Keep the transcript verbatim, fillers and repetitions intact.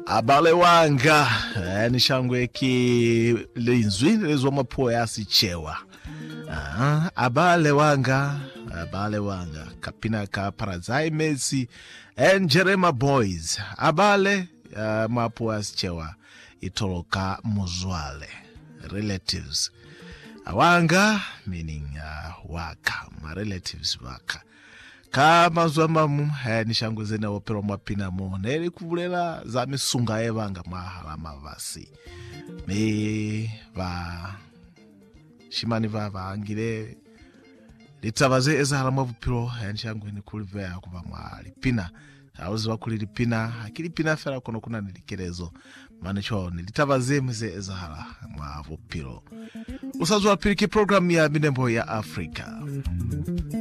Abale wanga ni shangwe ki linzwi lezwa mapoya asichewa. Ah, abale wanga, abale wanga kapina ka parazai mesi and Jerema boys. Abale uh, mapoya asichewa itoloka muzwale relatives. Awanga meaning uh, waka, my relatives waka. Kama zwamamu ni shangwe zena wapero mwapina mo neri kubulela za misunga evanga mahala mavasi me va shimani va vaangile litavaze eza hala mwapiro ni shangwe ni kulivea kuva mwali pina hauzi wakuli lipina hakili pina fera kono kuna nilikerezo manicho nilitavaze mze eza hala mwapiro usazu wapiriki programu ya Minembo ya Afrika.